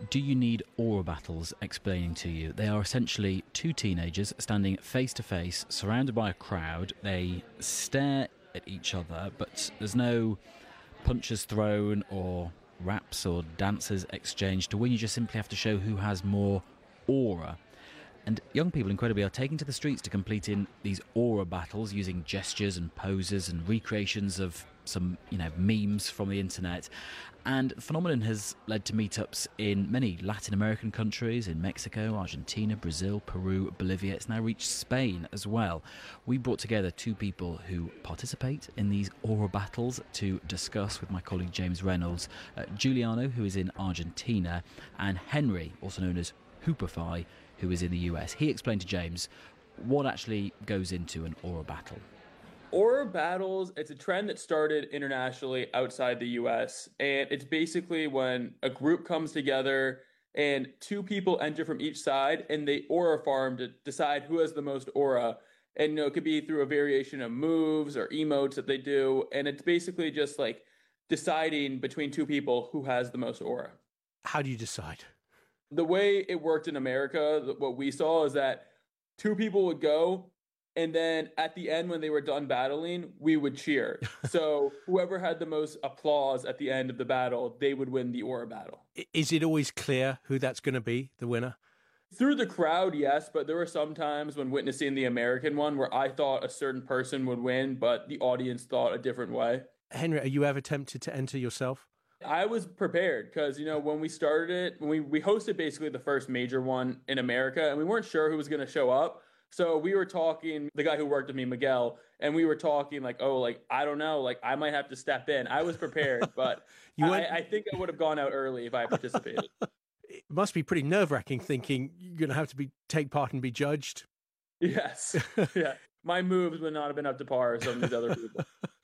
do you need aura battles explaining to you? They are essentially two teenagers standing face to face, surrounded by a crowd. They stare at each other, but there's no punches thrown or raps or dances exchanged. To win, you just simply have to show who has more aura. And young people, incredibly, are taken to the streets to complete in these aura battles using gestures and poses and recreations of some, memes from the internet. And the phenomenon has led to meetups in many Latin American countries, in Mexico, Argentina, Brazil, Peru, Bolivia. It's now reached Spain as well. We brought together two people who participate in these aura battles to discuss with my colleague James Reynolds, Giuliano, who is in Argentina, and Henry, also known as Hoopify, who is in the US. He explained to James what actually goes into an aura battle. Aura battles, it's a trend that started internationally outside the US. And it's basically when a group comes together and two people enter from each side and they aura farm to decide who has the most aura. And it could be through a variation of moves or emotes that they do. And it's basically just like deciding between two people who has the most aura. How do you decide? The way it worked in America, what we saw is that two people would go, and then at the end, when they were done battling, we would cheer. So whoever had the most applause at the end of the battle, they would win the aura battle. Is it always clear who that's going to be, the winner? Through the crowd, yes, but there were some times when witnessing the American one where I thought a certain person would win, but the audience thought a different way. Henry, are you ever tempted to enter yourself? I was prepared because, when we started it, when we hosted basically the first major one in America, and we weren't sure who was going to show up. So we were talking, the guy who worked with me, Miguel, and we were talking I don't know, I might have to step in. I was prepared, but I think I would have gone out early if I participated. It must be pretty nerve-wracking thinking you're going to have to take part and be judged. Yes. Yeah. My moves would not have been up to par as some of these other people.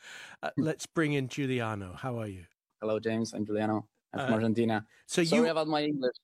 Let's bring in Giuliano. How are you? Hello, James. I'm Giuliano. I'm from Argentina. So Sorry about my English.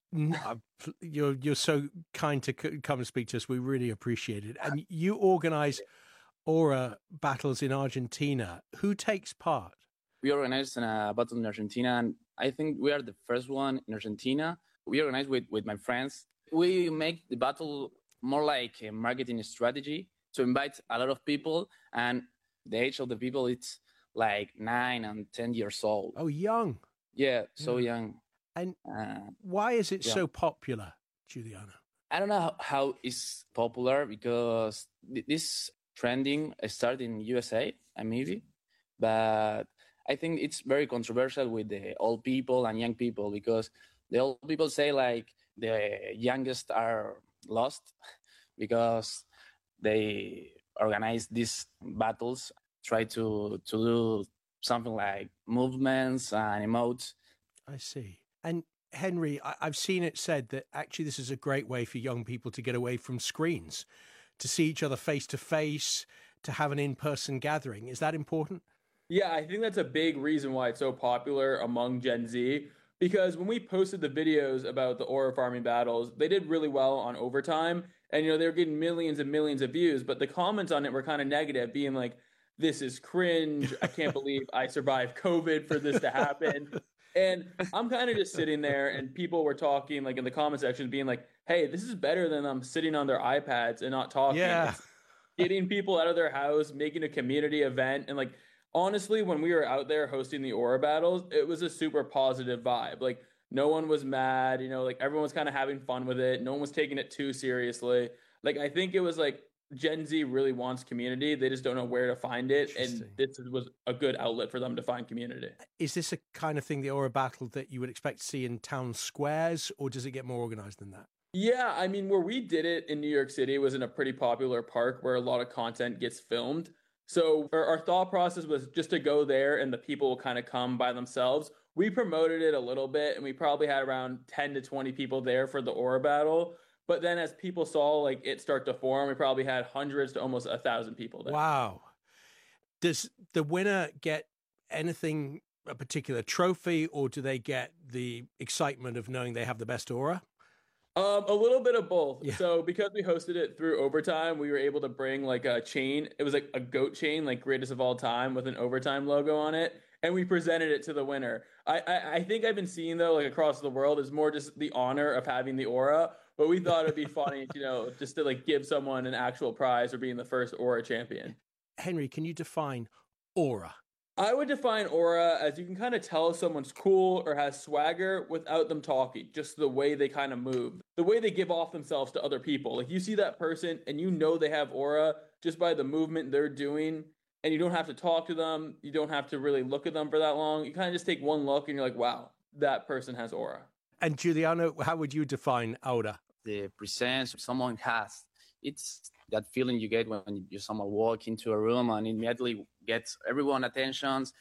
You're so kind to come and speak to us. We really appreciate it. And you organize aura battles in Argentina. Who takes part? We organized a battle in Argentina, and I think we are the first one in Argentina. We organized with my friends. We make the battle more like a marketing strategy to invite a lot of people, and the age of the people, it's like 9 and 10 years old. Oh, young. Yeah, so young. And why is it so popular, Giuliano? I don't know how it's popular because this trending started in USA, maybe, but I think it's very controversial with the old people and young people because the old people say the youngest are lost because they organize these battles, try to do something like movements and emotes. I see. And Henry, I've seen it said that actually this is a great way for young people to get away from screens, to see each other face to face, to have an in-person gathering. Is that important? Yeah, I think that's a big reason why it's so popular among Gen Z. Because when we posted the videos about the aura farming battles, they did really well on Overtime. And, they were getting millions and millions of views. But the comments on it were kind of negative, being like, this is cringe. I can't believe I survived COVID for this to happen. And I'm kind of just sitting there and people were talking in the comment section being like, hey, this is better than them sitting on their iPads and not talking. Yeah. It's getting people out of their house, making a community event. And honestly, when we were out there hosting the aura battles, it was a super positive vibe. No one was mad, everyone was kind of having fun with it. No one was taking it too seriously. I think it was Gen Z really wants community. They just don't know where to find it. And this was a good outlet for them to find community. Is this a kind of thing, the aura battle, that you would expect to see in town squares, or does it get more organized than that? Yeah, I mean, where we did it in New York City was in a pretty popular park where a lot of content gets filmed. So our thought process was just to go there and the people will kind of come by themselves. We promoted it a little bit and we probably had around 10 to 20 people there for the aura battle. But then as people saw it start to form, we probably had hundreds to almost 1,000 people there. Wow. Does the winner get anything, a particular trophy, or do they get the excitement of knowing they have the best aura? A little bit of both. Yeah. So because we hosted it through Overtime, we were able to bring a chain. It was a goat chain, greatest of all time with an Overtime logo on it. and we presented it to the winner. I think I've been seeing though, like across the world, is more just the honor of having the aura. But we thought it'd be funny, just to like give someone an actual prize for being the first aura champion. Henry, can you define aura? I would define aura as you can kind of tell if someone's cool or has swagger without them talking, just the way they kind of move, the way they give off themselves to other people. Like you see that person and you know they have aura just by the movement they're doing, and you don't have to talk to them. You don't have to really look at them for that long. You kind of just take one look and you're like, wow, that person has aura. And Giuliano, how would you define aura? The presence someone has. It's that feeling you get when someone walk into a room and immediately gets everyone attentions.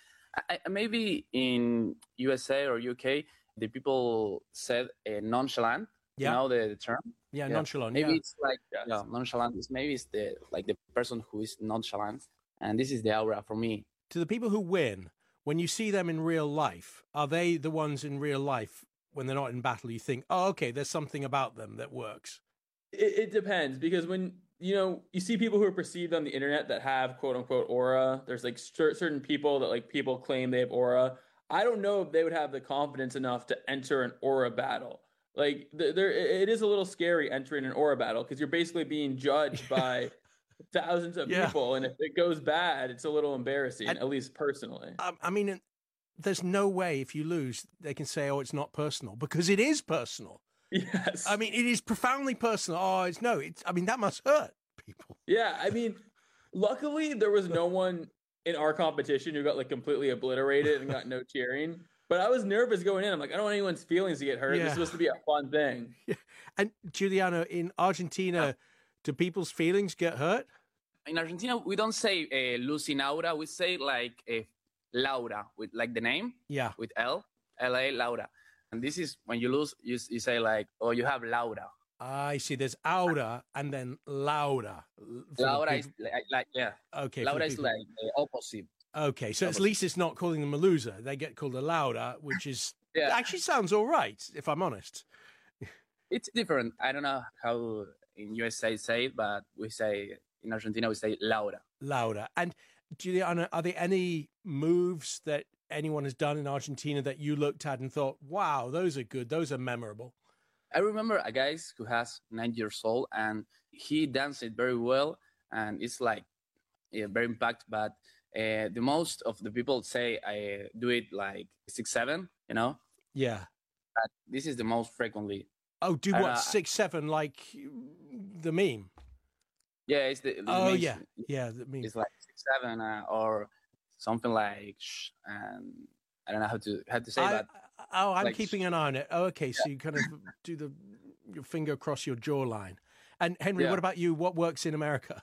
Maybe in USA or UK, the people said nonchalant. Yeah. You know the term? Yeah, nonchalant. Maybe yeah. it's like nonchalant. Maybe it's the person who is nonchalant, and this is the aura for me. To the people who win, when you see them in real life, are they the ones in real life when they're not in battle? You think, oh, okay, there's something about them that works. It depends, because when you see people who are perceived on the internet that have quote unquote aura, there's like certain people that like people claim they have aura. I don't know if they would have the confidence enough to enter an aura battle. Like it is a little scary entering an aura battle because you're basically being judged by thousands of people, and if it goes bad, it's a little embarrassing, at least personally. I mean, there's no way if you lose they can say, oh, it's not personal, because it is personal. Yes. I mean, it is profoundly personal. I mean, that must hurt people. Yeah. I mean, luckily there was no one in our competition who got like completely obliterated and got no cheering. But I was nervous going in. I'm like, I don't want anyone's feelings to get hurt. This is supposed to be a fun thing. Yeah. And Giuliano, in Argentina, do people's feelings get hurt? In Argentina, we don't say losing aura. We say like Laura, with like the name. Yeah. With L-A, Laura. And this is when you lose, you say like, oh, you have Laura. I see. There's aura and then Laura. Laura is like yeah. Okay. Laura is like the opposite. Okay, so at least it's not calling them a loser. They get called a Laura, which is actually sounds all right, if I'm honest. It's different. I don't know how in USA say it, but we say in Argentina we say Laura. Laura. And Giuliano, are there any moves that anyone has done in Argentina that you looked at and thought, wow, those are good, those are memorable? I remember a guy who has 9 years old and he danced it very well, and it's like very impact. But the most of the people say I do it like 6-7, Yeah. But this is the most frequently. Oh, do what, 6-7, like the meme? Yeah, it's the oh, meme. Yeah, the meme. It's like 6-7 or something like and I don't know how to say that. Oh, I'm like, keeping an eye on it. Oh, okay, so you kind of do your finger across your jawline. And Henry, what about you? What works in America?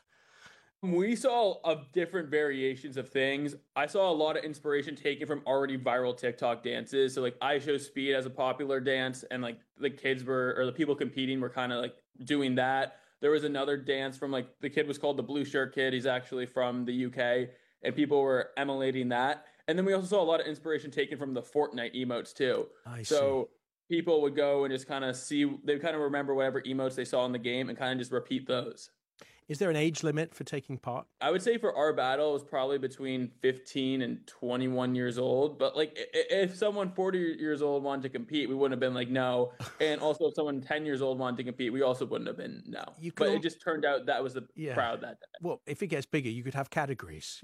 We saw different variations of things. I saw a lot of inspiration taken from already viral TikTok dances. So like I Show Speed as a popular dance, and like the kids the people competing were kind of like doing that. There was another dance from like the kid was called the Blue Shirt Kid. He's actually from the UK, and people were emulating that. And then we also saw a lot of inspiration taken from the Fortnite emotes too. So people would go and just kind of they kind of remember whatever emotes they saw in the game and kind of just repeat those. Is there an age limit for taking part? I would say for our battle, it was probably between 15 and 21 years old. But like, if someone 40 years old wanted to compete, we wouldn't have been like, no. And also if someone 10 years old wanted to compete, we also wouldn't have been no. But it just turned out that was the crowd that day. Well, if it gets bigger, you could have categories,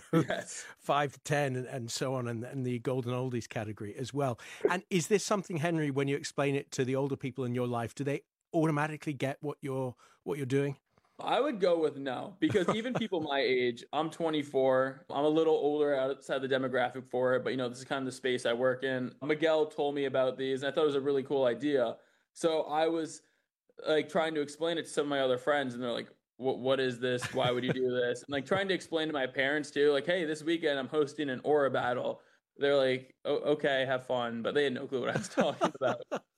5 to 10 and so on, and the golden oldies category as well. And is this something, Henry, when you explain it to the older people in your life, do they automatically get what you're doing? I would go with no, because even people my age, I'm 24. I'm a little older outside the demographic for it, but this is kind of the space I work in. Miguel told me about these, and I thought it was a really cool idea. So I was like trying to explain it to some of my other friends, and they're like, what is this? Why would you do this? And like trying to explain to my parents too, like, hey, this weekend I'm hosting an aura battle. They're like, oh, okay, have fun. But they had no clue what I was talking about.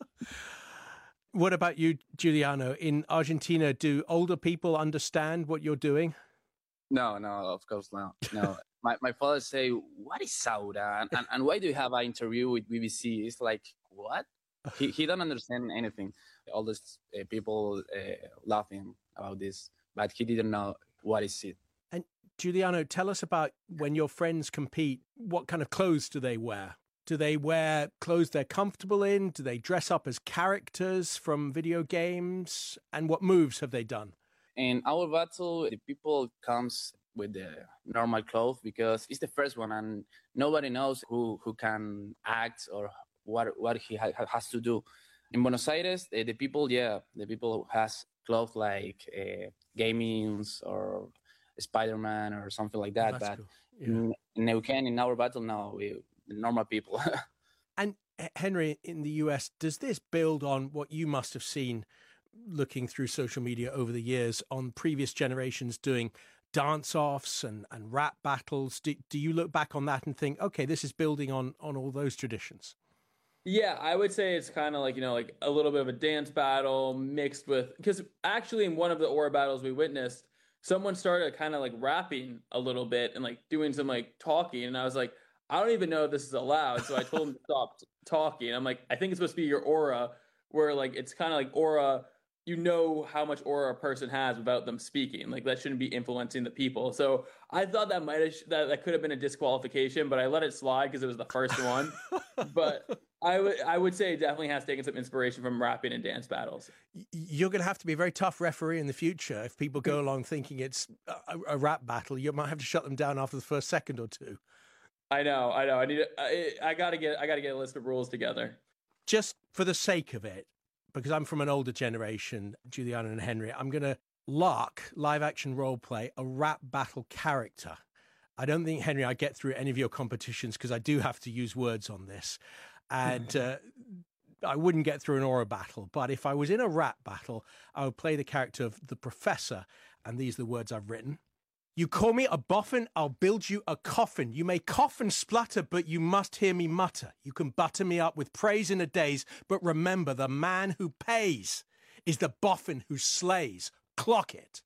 What about you, Giuliano? In Argentina, do older people understand what you're doing? No, of course not. No. my father say, what is Saura? And why do you have an interview with BBC? It's like, what? He don't understand anything. All these people laughing about this, but he didn't know what is it. And Giuliano, tell us about when your friends compete. What kind of clothes do they wear? Do they wear clothes they're comfortable in? Do they dress up as characters from video games? And what moves have they done? In our battle, the people comes with the normal clothes because it's the first one and nobody knows who can act or what he has to do. In Buenos Aires, the people has clothes like gamings or Spider-Man or something like that. That's but cool. Yeah. in Neuquén, in our battle now, we normal people. And Henry, in the US, does this build on what you must have seen looking through social media over the years on previous generations doing dance-offs and rap battles? Do you look back on that and think, okay, this is building on all those traditions? Yeah, I would say it's kind of like, like a little bit of a dance battle mixed with, because actually in one of the Aura battles we witnessed, someone started kind of like rapping a little bit and like doing some like talking. And I was like, I don't even know if this is allowed. So I told him to stop talking. I'm like, I think it's supposed to be your aura, where like it's kind of like aura, you know how much aura a person has without them speaking. Like that shouldn't be influencing the people. So I thought that that could have been a disqualification, but I let it slide because it was the first one. But I would say it definitely has taken some inspiration from rapping and dance battles. You're going to have to be a very tough referee in the future. If people go along thinking it's a rap battle, you might have to shut them down after the first second or two. I know. I gotta get a list of rules together. Just for the sake of it, because I'm from an older generation, Giuliano and Henry, I'm going to live action role play a rap battle character. I don't think, Henry, I get through any of your competitions because I do have to use words on this. And I wouldn't get through an aura battle. But if I was in a rap battle, I would play the character of the professor. And these are the words I've written. You call me a boffin, I'll build you a coffin. You may cough and splutter, but you must hear me mutter. You can butter me up with praise in a daze, but remember, the man who pays is the boffin who slays. Clock it.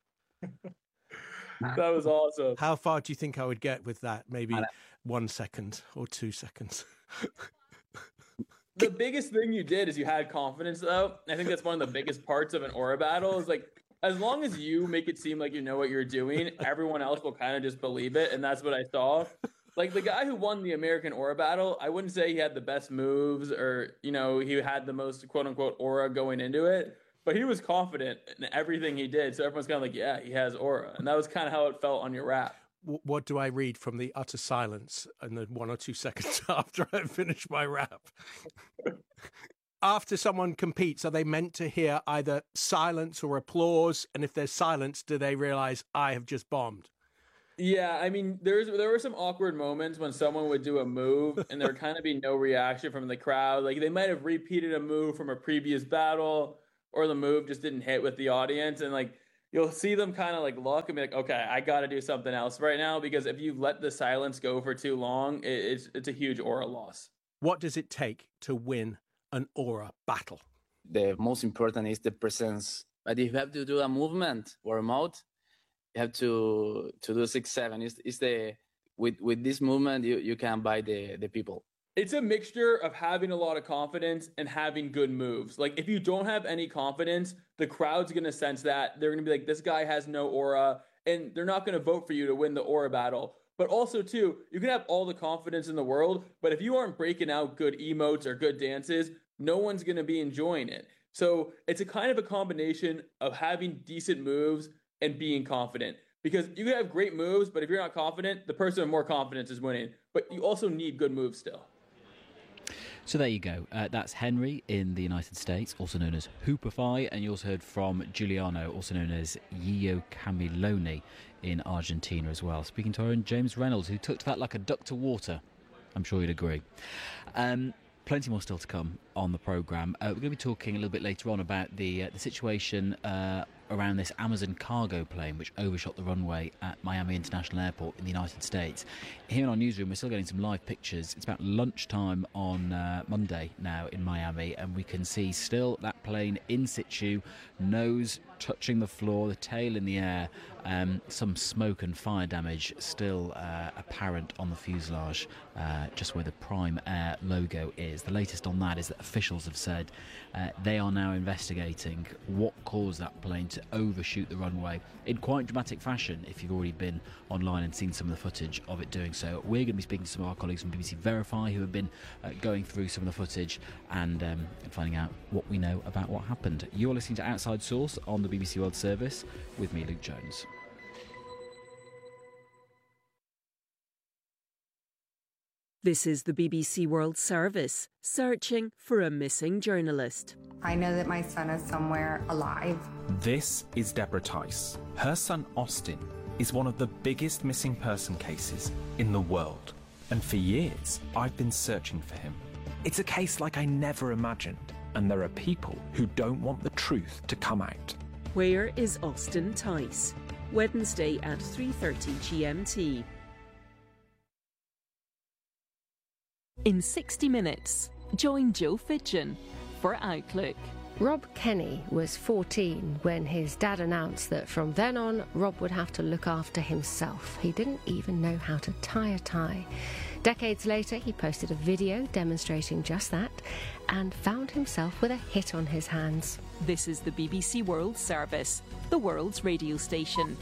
That was awesome. How far do you think I would get with that? Maybe 1 second or 2 seconds. The biggest thing you did is you had confidence, though. I think that's one of the biggest parts of an aura battle is like, as long as you make it seem like you know what you're doing, everyone else will kind of just believe it. And that's what I saw. Like the guy who won the American Aura battle, I wouldn't say he had the best moves or, he had the most quote unquote aura going into it, but he was confident in everything he did. So everyone's kind of like, yeah, he has aura. And that was kind of how it felt on your rap. What do I read from the utter silence in the 1 or 2 seconds after I finish my rap? After someone competes, are they meant to hear either silence or applause? And if there's silence, do they realize I have just bombed? Yeah, I mean, there were some awkward moments when someone would do a move and there would kind of be no reaction from the crowd. Like they might have repeated a move from a previous battle or the move just didn't hit with the audience. And like, you'll see them kind of like look and be like, okay, I got to do something else right now. Because if you let the silence go for too long, it's a huge aura loss. What does it take to win an aura battle? The most important is the presence. But if you have to do a movement or a mode, you have to do 6-7. With this movement you can buy the people. It's a mixture of having a lot of confidence and having good moves. Like if you don't have any confidence, the crowd's gonna sense that. They're gonna be like, this guy has no aura, and they're not gonna vote for you to win the aura battle. But also, too, you can have all the confidence in the world, but if you aren't breaking out good emotes or good dances, no one's going to be enjoying it. So it's a kind of a combination of having decent moves and being confident. Because you can have great moves, but if you're not confident, the person with more confidence is winning. But you also need good moves still. So there you go. That's Henry in the United States, also known as Hoopify, and you also heard from Giuliano, also known as Yio Camiloni, in Argentina as well. Speaking to our own James Reynolds, who took to that like a duck to water. I'm sure you'd agree. Plenty more still to come on the programme. We're going to be talking a little bit later on about the situation around this Amazon cargo plane which overshot the runway at Miami International Airport in the United States. Here in our newsroom, we're still getting some live pictures. It's about lunchtime on Monday now in Miami, and we can see still that plane in situ, nose touching the floor, the tail in the air. Some smoke and fire damage still apparent on the fuselage, just where the Prime Air logo is. The latest on that is that a officials have said they are now investigating what caused that plane to overshoot the runway in quite dramatic fashion, if you've already been online and seen some of the footage of it doing so. We're going to be speaking to some of our colleagues from BBC Verify who have been going through some of the footage and finding out what we know about what happened. You're listening to Outside Source on the BBC World Service with me, Luke Jones. This is the BBC World Service, searching for a missing journalist. I know that my son is somewhere alive. This is Deborah Tice. Her son Austin is one of the biggest missing person cases in the world. And for years, I've been searching for him. It's a case like I never imagined. And there are people who don't want the truth to come out. Where is Austin Tice? Wednesday at 3:30 GMT. In 60 minutes, join Joe Fitchin for Outlook. Rob Kenny was 14 when his dad announced that from then on, Rob would have to look after himself. He didn't even know how to tie a tie. Decades later, he posted a video demonstrating just that and found himself with a hit on his hands. This is the BBC World Service, the world's radio station.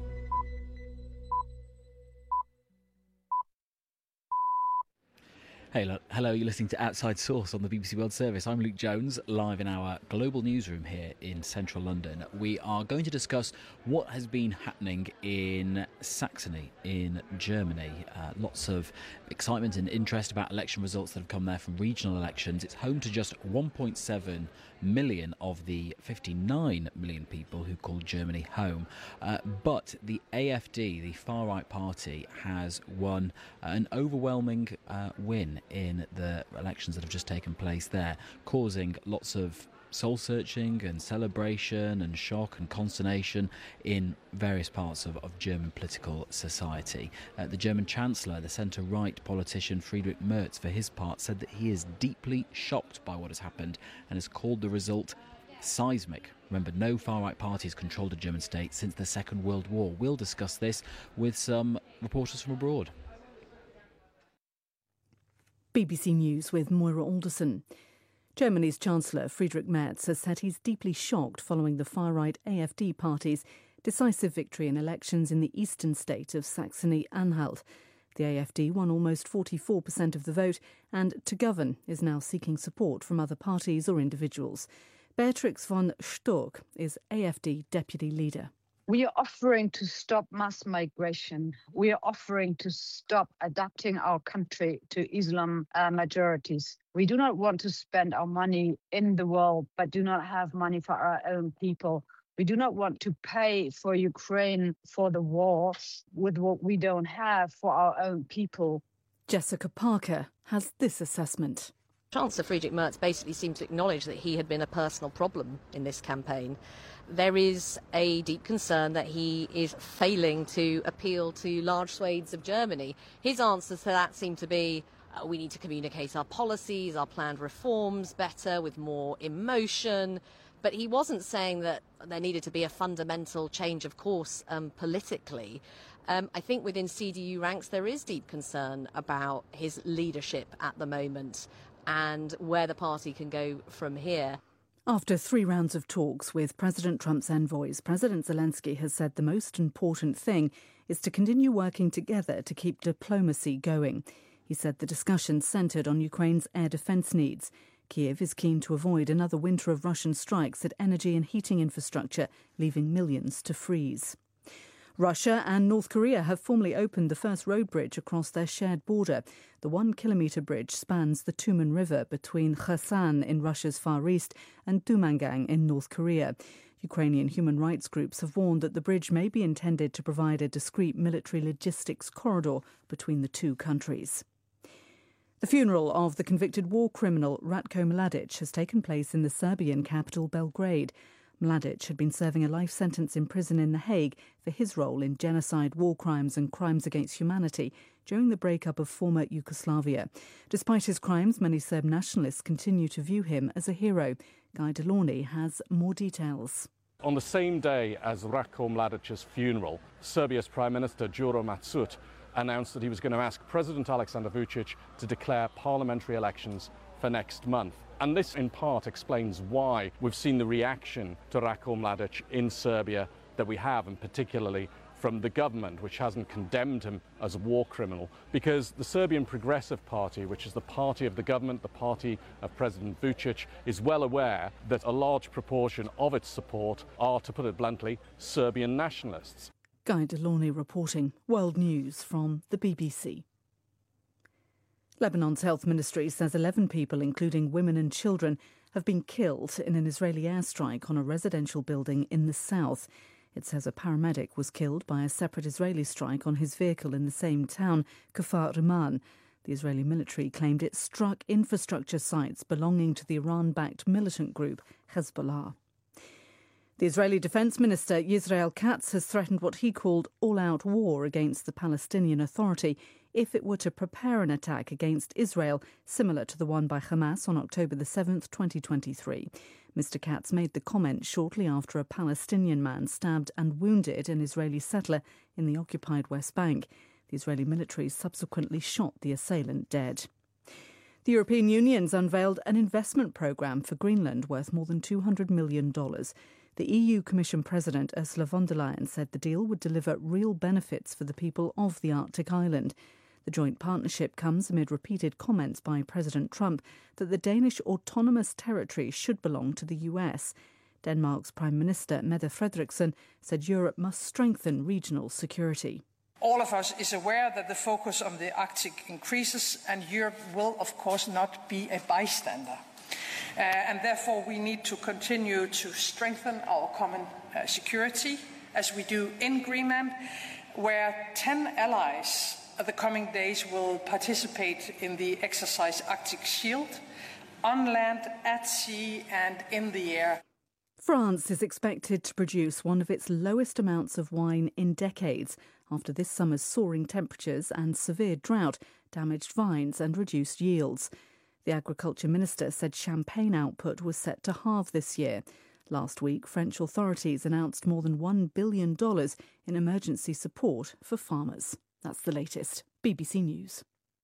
Hello, you're listening to Outside Source on the BBC World Service. I'm Luke Jones, live in our global newsroom here in central London. We are going to discuss what has been happening in Saxony in Germany. Lots of excitement and interest about election results that have come there from regional elections. It's home to just 1.7 million of the 59 million people who call Germany home. But the AfD, the far-right party, has won an overwhelming win in the elections that have just taken place there, causing lots of soul-searching and celebration and shock and consternation in various parts of German political society. The German Chancellor, the centre-right politician Friedrich Merz, for his part, said that he is deeply shocked by what has happened and has called the result seismic. Remember, no far-right parties controlled the German state since the Second World War. We'll discuss this with some reporters from abroad. BBC News with Moira Alderson. Germany's Chancellor Friedrich Merz has said he's deeply shocked following the far-right AfD party's decisive victory in elections in the eastern state of Saxony-Anhalt. The AfD won almost 44% of the vote and to govern is now seeking support from other parties or individuals. Beatrix von Storck is AfD deputy leader. We are offering to stop mass migration. We are offering to stop adapting our country to Islam majorities. We do not want to spend our money in the world, but do not have money for our own people. We do not want to pay for Ukraine for the war with what we don't have for our own people. Jessica Parker has this assessment. Chancellor Friedrich Merz basically seemed to acknowledge that he had been a personal problem in this campaign. There is a deep concern that he is failing to appeal to large swathes of Germany. His answers to that seem to be, we need to communicate our policies, our planned reforms better, with more emotion. But he wasn't saying that there needed to be a fundamental change of course politically. I think within CDU ranks there is deep concern about his leadership at the moment and where the party can go from here. After 3 rounds of talks with President Trump's envoys, President Zelensky has said the most important thing is to continue working together to keep diplomacy going. He said the discussion centred on Ukraine's air defence needs. Kiev is keen to avoid another winter of Russian strikes at energy and heating infrastructure, leaving millions to freeze. Russia and North Korea have formally opened the first road bridge across their shared border. The 1-kilometre bridge spans the Tumen River between Kherson in Russia's Far East and Dumangang in North Korea. Ukrainian human rights groups have warned that the bridge may be intended to provide a discreet military logistics corridor between the two countries. The funeral of the convicted war criminal Ratko Mladic has taken place in the Serbian capital Belgrade. Mladic had been serving a life sentence in prison in The Hague for his role in genocide, war crimes and crimes against humanity during the breakup of former Yugoslavia. Despite his crimes, many Serb nationalists continue to view him as a hero. Guy Delorney has more details. On the same day as Ratko Mladic's funeral, Serbia's Prime Minister Đuro Matsut announced that he was going to ask President Aleksandar Vučić to declare parliamentary elections for next month. And this, in part, explains why we've seen the reaction to Ratko Mladic in Serbia that we have, and particularly from the government, which hasn't condemned him as a war criminal, because the Serbian Progressive Party, which is the party of the government, the party of President Vucic, is well aware that a large proportion of its support are, to put it bluntly, Serbian nationalists. Guy Delaunay reporting. World News from the BBC. Lebanon's health ministry says 11 people, including women and children, have been killed in an Israeli airstrike on a residential building in the south. It says a paramedic was killed by a separate Israeli strike on his vehicle in the same town, Kfar Riman. The Israeli military claimed it struck infrastructure sites belonging to the Iran-backed militant group Hezbollah. The Israeli Defence Minister Yisrael Katz has threatened what he called all-out war against the Palestinian Authority if it were to prepare an attack against Israel, similar to the one by Hamas on October the 7th, 2023. Mr. Katz made the comment shortly after a Palestinian man stabbed and wounded an Israeli settler in the occupied West Bank. The Israeli military subsequently shot the assailant dead. The European Union's unveiled an investment programme for Greenland worth more than $200 million. The EU Commission President Ursula von der Leyen said the deal would deliver real benefits for the people of the Arctic island. The joint partnership comes amid repeated comments by President Trump that the Danish autonomous territory should belong to the US. Denmark's Prime Minister Mette Frederiksen said Europe must strengthen regional security. All of us is aware that the focus on the Arctic increases, and Europe will, of course, not be a bystander. And therefore we need to continue to strengthen our common security, as we do in Greenland, where 10 allies the coming days will participate in the exercise Arctic Shield, on land, at sea and in the air. France is expected to produce one of its lowest amounts of wine in decades after this summer's soaring temperatures and severe drought damaged vines and reduced yields. The agriculture minister said champagne output was set to halve this year. Last week, French authorities announced more than $1 billion in emergency support for farmers. That's the latest. BBC News.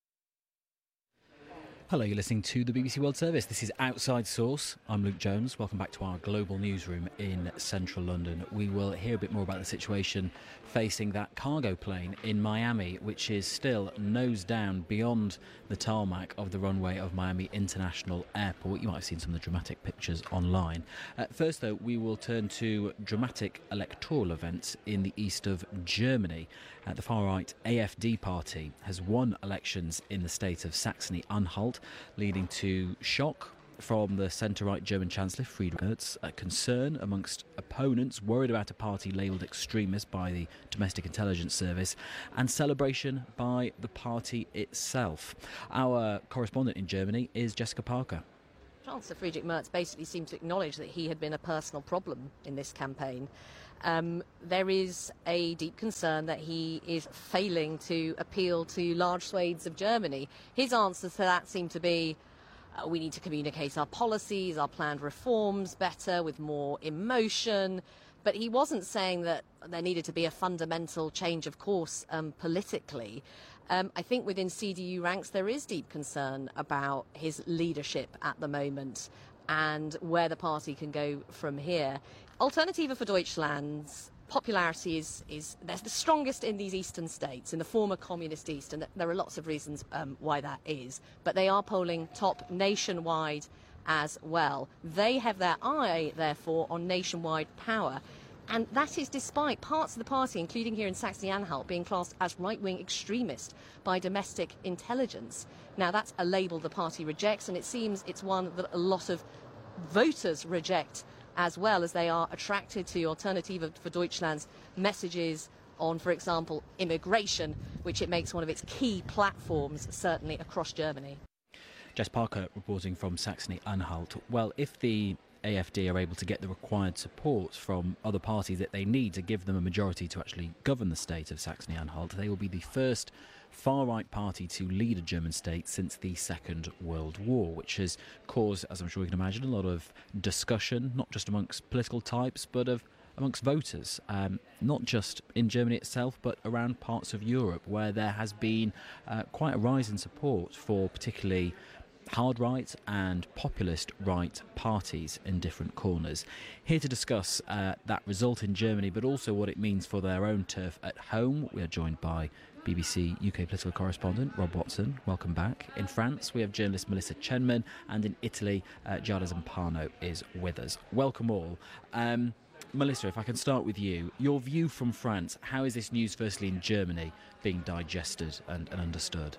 Hello, you're listening to the BBC World Service. This is Outside Source. I'm Luke Jones. Welcome back to our global newsroom in central London. We will hear a bit more about the situation facing that cargo plane in Miami, which is still nose down beyond the tarmac of the runway of Miami International Airport. You might have seen some of the dramatic pictures online. First, though, we will turn to dramatic electoral events in the east of Germany. The far-right AfD party has won elections in the state of Saxony-Anhalt, leading to shock from the centre-right German Chancellor Friedrich Merz, concern amongst opponents worried about a party labelled extremist by the Domestic Intelligence Service, and celebration by the party itself. Our correspondent in Germany is Jessica Parker. Chancellor Friedrich Merz basically seemed to acknowledge that he had been a personal problem in this campaign. There is a deep concern that he is failing to appeal to large swathes of Germany. His answers to that seem to be, we need to communicate our policies, our planned reforms better, with more emotion. But he wasn't saying that there needed to be a fundamental change of course politically. I think within CDU ranks there is deep concern about his leadership at the moment and where the party can go from here. Alternative for Deutschland's popularity is they're the strongest in these eastern states, in the former communist East, and there are lots of reasons why that is. But they are polling top nationwide as well. They have their eye, therefore, on nationwide power. And that is despite parts of the party, including here in Saxony-Anhalt, being classed as right-wing extremist by domestic intelligence. Now, that's a label the party rejects, and it seems it's one that a lot of voters reject as well, as they are attracted to Alternative for Deutschland's messages on, for example, immigration, which it makes one of its key platforms, certainly across Germany. Jess Parker reporting from Saxony-Anhalt. Well, if the AfD are able to get the required support from other parties that they need to give them a majority to actually govern the state of Saxony-Anhalt, they will be the first far-right party to lead a German state since the Second World War, which has caused, as I'm sure you can imagine, a lot of discussion, not just amongst political types, but amongst voters, not just in Germany itself, but around parts of Europe, where there has been quite a rise in support for particularly hard right and populist right parties in different corners. Here to discuss that result in Germany, but also what it means for their own turf at home, we are joined by BBC UK political correspondent Rob Watson. Welcome back. In France, we have journalist Melissa Chenman, and in Italy, Giada Zampano is with us. Welcome all. Melissa, if I can start with you, your view from France, how is this news, firstly in Germany, being digested and understood?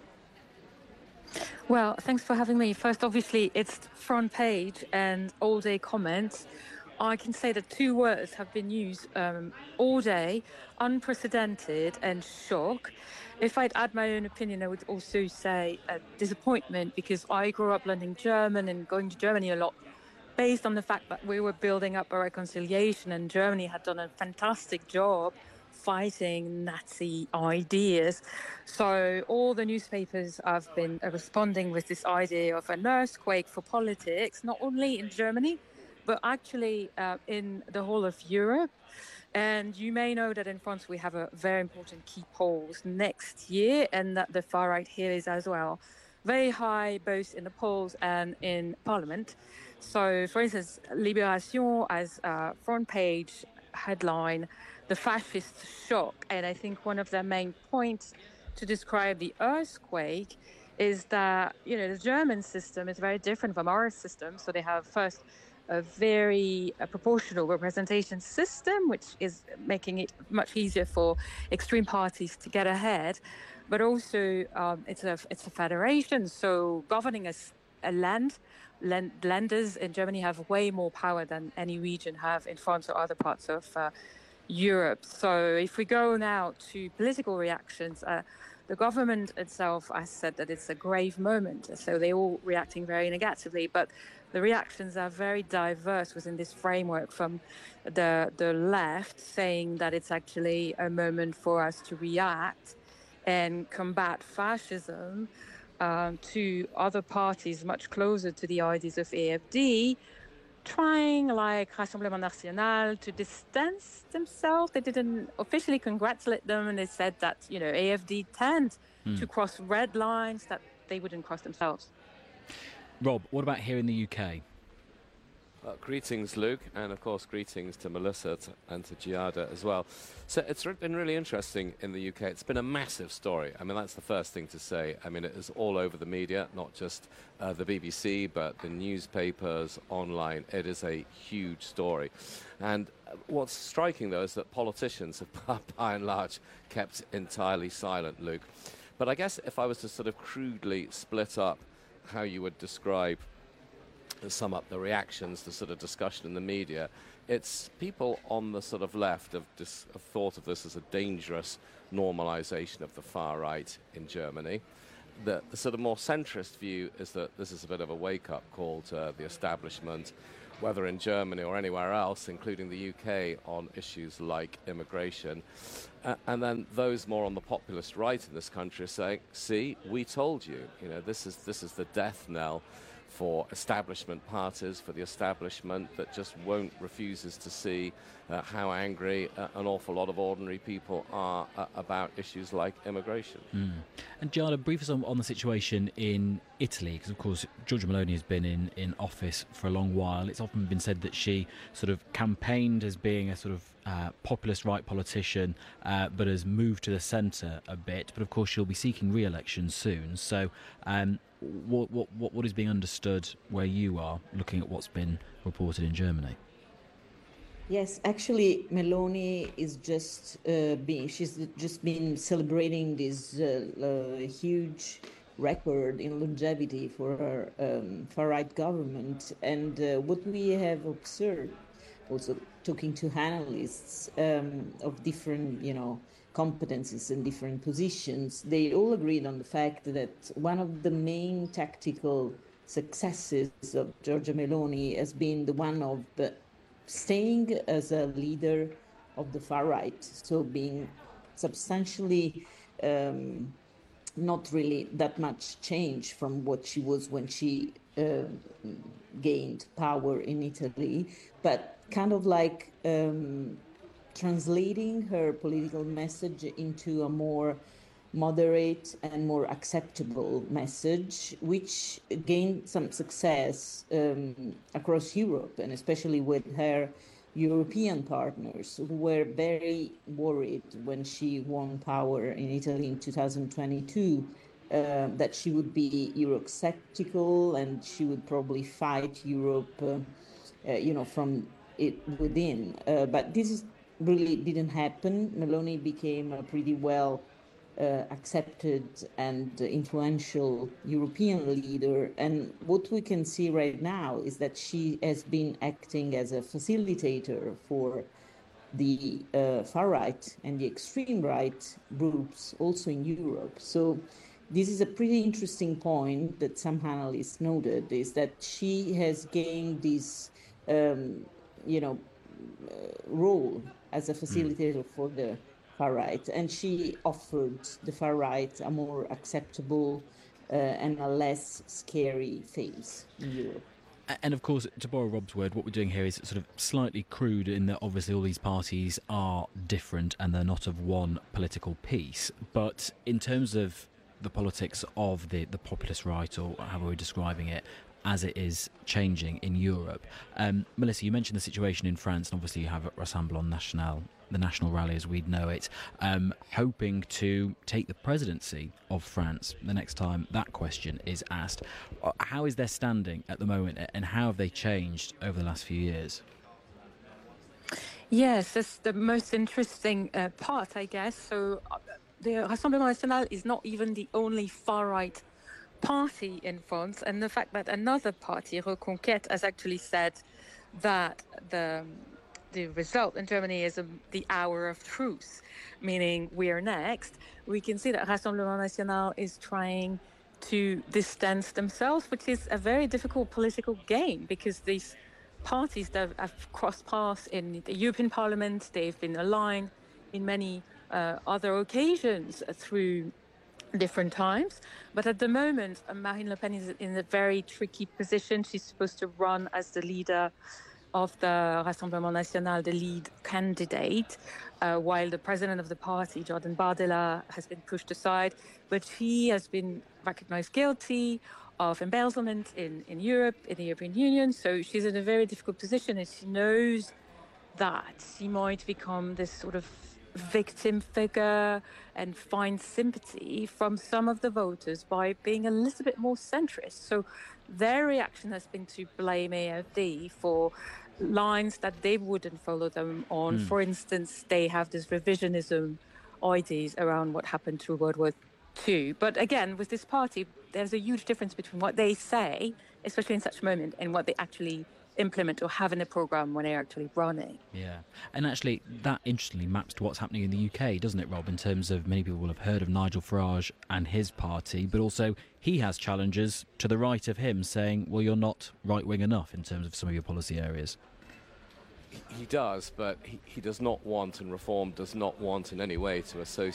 Well, thanks for having me. First, obviously, it's front page and all-day comments. I can say that two words have been used all day: unprecedented and shock. If I'd add my own opinion, I would also say disappointment, because I grew up learning German and going to Germany a lot based on the fact that we were building up a reconciliation, and Germany had done a fantastic job fighting Nazi ideas. So all the newspapers have been responding with this idea of an earthquake for politics, not only in Germany, but actually in the whole of Europe. And you may know that in France we have a very important key polls next year, and that the far right here is as well very high, both in the polls and in Parliament. So, for instance, Libération as a front page headline, the fascist shock. And I think one of their main points to describe the earthquake is that, the German system is very different from our system. So they have first a very proportional representation system, which is making it much easier for extreme parties to get ahead. But also it's a federation, so governing a lenders in Germany have way more power than any region have in France or other parts of Europe. So if we go now to political reactions, the government itself has said that it's a grave moment, so they're all reacting very negatively, but the reactions are very diverse within this framework, from the left saying that it's actually a moment for us to react and combat fascism, to other parties much closer to the ideas of AFD, trying, like Rassemblement National, to distance themselves. They didn't officially congratulate them, and they said that, AFD tend to cross red lines that they wouldn't cross themselves. Rob, what about here in the UK? Greetings, Luke, and of course greetings to Melissa and to Giada as well. So it's been really interesting in the UK. It's been a massive story. I mean, that's the first thing to say. I mean, it is all over the media, not just the BBC, but the newspapers, online. It is a huge story. And what's striking, though, is that politicians have, by and large, kept entirely silent, Luke. But I guess if I was to sort of crudely split up how you would describe, sum up the reactions, the sort of discussion in the media, it's people on the sort of left have thought of this as a dangerous normalization of the far right in Germany. The sort of more centrist view is that this is a bit of a wake-up call to the establishment, whether in Germany or anywhere else, including the UK, on issues like immigration. And then those more on the populist right in this country are saying, see, we told you, this is the death knell for establishment parties, for the establishment that just refuses to see how angry an awful lot of ordinary people are about issues like immigration. And Giada, brief us on the situation in Italy, because of course Giorgia Meloni has been in office for a long while. It's often been said that she sort of campaigned as being a sort of populist right politician, but has moved to the centre a bit. But of course she'll be seeking re-election soon. So what is being understood where you are, looking at what's been reported in Germany? Yes, actually, Meloni is she's just been celebrating this huge record in longevity for her far-right government. And what we have observed, also talking to analysts of different, competencies and different positions, they all agreed on the fact that one of the main tactical successes of Giorgia Meloni has been the one of staying as a leader of the far right, so being substantially not really that much change from what she was when she gained power in Italy, but kind of like translating her political message into a more moderate and more acceptable message, which gained some success across Europe, and especially with her European partners, who were very worried when she won power in Italy in 2022, that she would be Eurosceptical and she would probably fight Europe, from it within. But this really didn't happen. Meloni became a pretty well accepted and influential European leader. And what we can see right now is that she has been acting as a facilitator for the far right and the extreme right groups also in Europe. So this is a pretty interesting point that some analysts noted, is that she has gained this, role as a facilitator for the far right, and she offered the far right a more acceptable and a less scary face in Europe. And of course, to borrow Rob's word, what we're doing here is sort of slightly crude in that obviously all these parties are different and they're not of one political piece. But in terms of the politics of the populist right, or however we're describing it, as it is changing in Europe. Melissa, you mentioned the situation in France, and obviously you have Rassemblement National, the national rally as we'd know it, hoping to take the presidency of France the next time that question is asked. How is their standing at the moment, and how have they changed over the last few years? Yes, that's the most interesting part, I guess. So the Rassemblement National is not even the only far-right party in France, and the fact that another party, Reconquête, has actually said that the result in Germany is the hour of truth, meaning we are next. We can see that Rassemblement National is trying to distance themselves, which is a very difficult political game, because these parties that have crossed paths in the European Parliament, they've been aligned in many other occasions through different times. But at the moment, Marine Le Pen is in a very tricky position. She's supposed to run as the leader of the Rassemblement National, the lead candidate, while the president of the party, Jordan Bardella, has been pushed aside. But he has been recognized guilty of embezzlement in Europe, in the European Union. So she's in a very difficult position, and she knows that she might become this sort of victim figure and find sympathy from some of the voters by being a little bit more centrist. So their reaction has been to blame AfD for lines that they wouldn't follow them on. For instance, they have this revisionism ideas around what happened through World War II. But again, with this party, there's a huge difference between what they say, especially in such a moment, and what they actually implement or have in a programme when they're actually running. Yeah, and actually that interestingly maps to what's happening in the UK, doesn't it, Rob, in terms of many people will have heard of Nigel Farage and his party, but also he has challengers to the right of him saying, well, you're not right-wing enough in terms of some of your policy areas. He does, but he does not want, and Reform does not want in any way to associate